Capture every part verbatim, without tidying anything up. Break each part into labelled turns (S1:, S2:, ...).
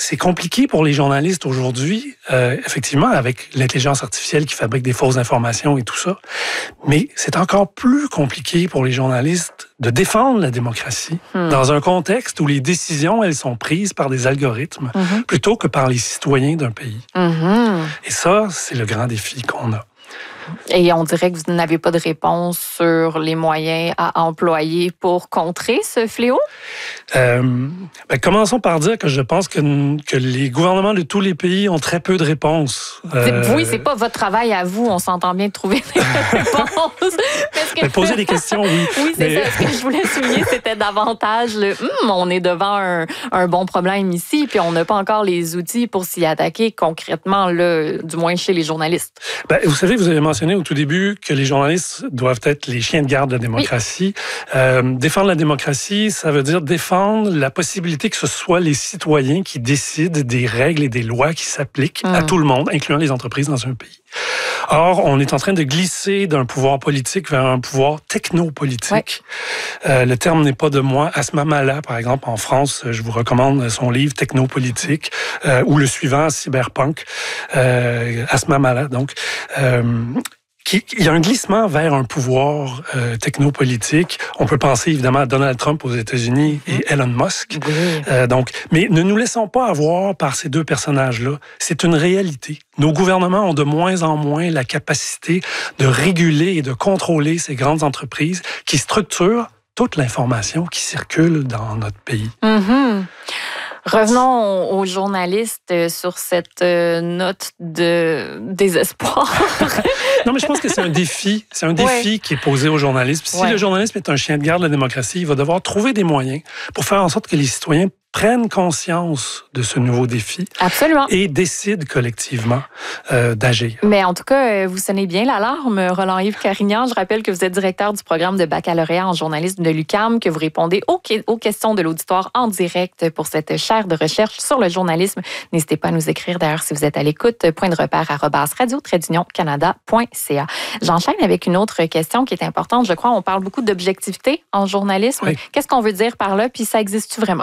S1: c'est compliqué pour les journalistes aujourd'hui, euh, effectivement, avec l'intelligence artificielle qui fabrique des fausses informations et tout ça. Mais c'est encore plus compliqué pour les journalistes de défendre la démocratie hmm. dans un contexte où les décisions, elles sont prises par des algorithmes mm-hmm. plutôt que par les citoyens d'un pays. Mm-hmm. Et ça, c'est le grand défi qu'on a.
S2: Et on dirait que vous n'avez pas de réponse sur les moyens à employer pour contrer ce fléau?
S1: Euh, ben, commençons par dire que je pense que, que les gouvernements de tous les pays ont très peu de réponses.
S2: Euh... Oui, c'est pas votre travail à vous. On s'entend bien de trouver des réponses.
S1: Que... Ben, poser des questions, oui.
S2: Oui, c'est mais... ça. Ce que je voulais souligner, c'était davantage le hum, on est devant un, un bon problème ici, puis on n'a pas encore les outils pour s'y attaquer concrètement, là, du moins chez les journalistes.
S1: Ben, vous savez, vous avez mentionné au tout début que les journalistes doivent être les chiens de garde de la démocratie. Oui. Euh, défendre la démocratie, ça veut dire défendre la possibilité que ce soit les citoyens qui décident des règles et des lois qui s'appliquent mmh. à tout le monde, incluant les entreprises dans un pays. Or, on est en train de glisser d'un pouvoir politique vers un pouvoir technopolitique. Ouais. Euh, le terme n'est pas de moi. Asma Mala, par exemple, en France, je vous recommande son livre Technopolitique, euh, ou le suivant, Cyberpunk. Euh, Asma Mala, donc. Euh, Il y a un glissement vers un pouvoir euh, technopolitique. On peut penser évidemment à Donald Trump aux États-Unis et Elon Musk. Oui. Euh, donc, mais ne nous laissons pas avoir par ces deux personnages-là. C'est une réalité. Nos gouvernements ont de moins en moins la capacité de réguler et de contrôler ces grandes entreprises qui structurent toute l'information qui circule dans notre pays. Mm-hmm.
S2: Revenons aux journalistes sur cette note de désespoir.
S1: Non, mais je pense que c'est un défi. C'est un défi ouais. qui est posé aux journalistes. Puis si ouais. le journalisme est un chien de garde de la démocratie, il va devoir trouver des moyens pour faire en sorte que les citoyens prennent conscience de ce nouveau défi.
S2: Absolument.
S1: Et décident collectivement euh, d'agir.
S2: Mais en tout cas, vous sonnez bien l'alarme, Roland-Yves Carignan. Je rappelle que vous êtes directeur du programme de baccalauréat en journalisme de l'U Q A M, que vous répondez aux, aux questions de l'auditoire en direct pour cette chaire de recherche sur le journalisme. N'hésitez pas à nous écrire, d'ailleurs, si vous êtes à l'écoute, point de repère arobase radio trait d'union canada point c a. J'enchaîne avec une autre question qui est importante. Je crois on parle beaucoup d'objectivité en journalisme. Oui. Qu'est-ce qu'on veut dire par là, puis ça existe-tu vraiment?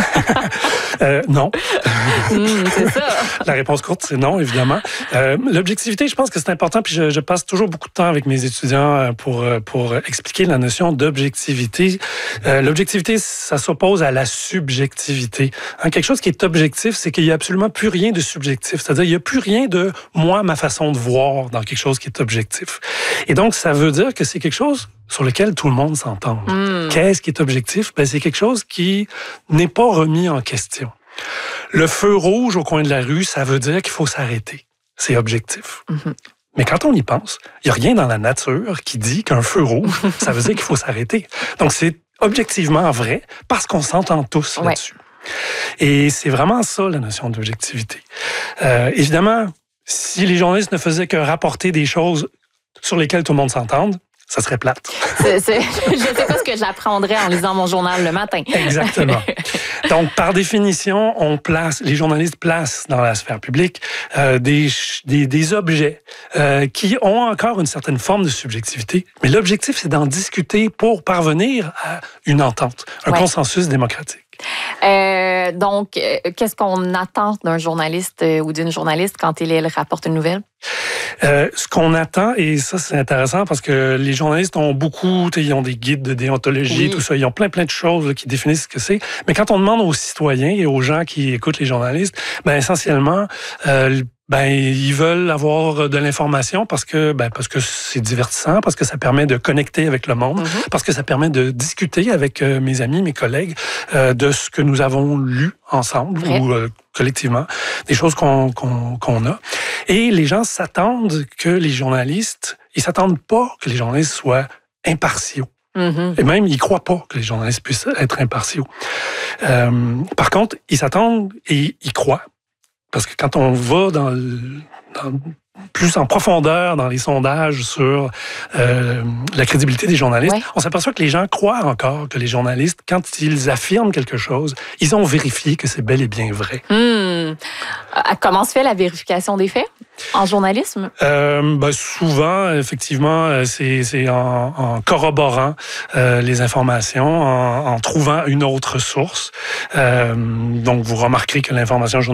S1: euh, non.
S2: Mmh, c'est ça.
S1: La réponse courte, c'est non, évidemment. Euh, l'objectivité, je pense que c'est important, puis je, je passe toujours beaucoup de temps avec mes étudiants pour, pour expliquer la notion d'objectivité. Euh, l'objectivité, ça s'oppose à la subjectivité. Hein, quelque chose qui est objectif, c'est qu'il n'y a absolument plus rien de subjectif. C'est-à-dire, il n'y a plus rien de moi, ma façon de voir dans quelque chose qui est objectif. Et donc, ça veut dire que c'est quelque chose sur lequel tout le monde s'entend. Mmh. Qu'est-ce qui est objectif? Ben, c'est quelque chose qui n'est pas remis en question. Le feu rouge au coin de la rue, ça veut dire qu'il faut s'arrêter. C'est objectif. Mmh. Mais quand on y pense, il n'y a rien dans la nature qui dit qu'un feu rouge, ça veut dire qu'il faut s'arrêter. Donc, c'est objectivement vrai parce qu'on s'entend tous ouais. là-dessus. Et c'est vraiment ça, la notion d'objectivité. Euh, évidemment, si les journalistes ne faisaient que rapporter des choses sur lesquelles tout le monde s'entende, ça serait plate.
S2: C'est, c'est, je ne sais pas ce que j'apprendrais en lisant mon journal le matin.
S1: Exactement. Donc, par définition, on place, les journalistes placent dans la sphère publique euh, des, des, des objets euh, qui ont encore une certaine forme de subjectivité. Mais l'objectif, c'est d'en discuter pour parvenir à une entente, un ouais. consensus démocratique.
S2: Euh, donc, euh, qu'est-ce qu'on attend d'un journaliste euh, ou d'une journaliste quand il, elle rapporte une nouvelle?
S1: Euh, ce qu'on attend, et ça c'est intéressant parce que les journalistes ont beaucoup, ils ont des guides de déontologie, oui. tout ça, ils ont plein plein de choses là, qui définissent ce que c'est. Mais quand on demande aux citoyens et aux gens qui écoutent les journalistes, ben essentiellement, euh, ben ils veulent avoir de l'information parce que ben parce que c'est divertissant, parce que ça permet de connecter avec le monde, mm-hmm. parce que ça permet de discuter avec euh, mes amis, mes collègues euh, de ce que nous avons lu ensemble ouais. ou euh, collectivement, des choses qu'on, qu'on, qu'on a. Et les gens s'attendent que les journalistes, ils s'attendent pas que les journalistes soient impartiaux. Mm-hmm. Et même, ils ne croient pas que les journalistes puissent être impartiaux. Euh, par contre, ils s'attendent et ils croient. Parce que quand on va dans, le, dans plus en profondeur dans les sondages sur euh, la crédibilité des journalistes, ouais. on s'aperçoit que les gens croient encore que les journalistes, quand ils affirment quelque chose, ils ont vérifié que c'est bel et bien vrai.
S2: Mmh. Comment se fait la vérification des faits en journalisme?
S1: Euh, ben souvent, effectivement, c'est, c'est en, en corroborant euh, les informations, en, en trouvant une autre source. Euh, donc, vous remarquerez que l'information journalistique